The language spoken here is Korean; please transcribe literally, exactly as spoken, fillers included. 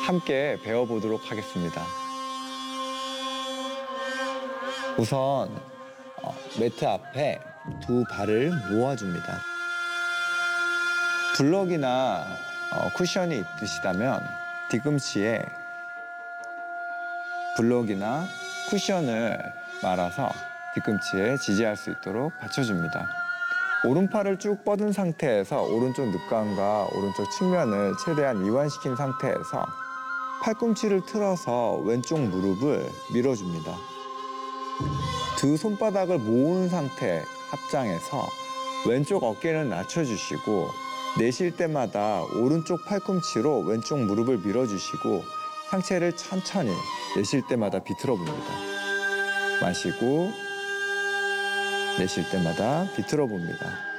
함께 배워보도록 하겠습니다. 우선 어, 매트 앞에 두 발을 모아줍니다. 블럭이나 어, 쿠션이 있으시다면 뒤꿈치에 블럭이나 쿠션을 말아서 뒤꿈치에 지지할 수 있도록 받쳐줍니다. 오른팔을 쭉 뻗은 상태에서 오른쪽 늑관과 오른쪽 측면을 최대한 이완시킨 상태에서 팔꿈치를 틀어서 왼쪽 무릎을 밀어줍니다. 두 손바닥을 모은 상태 합장해서 왼쪽 어깨는 낮춰주시고 내쉴 때마다 오른쪽 팔꿈치로 왼쪽 무릎을 밀어주시고 상체를 천천히 내쉴 때마다 비틀어 봅니다. 마시고 내쉴 때마다 비틀어 봅니다.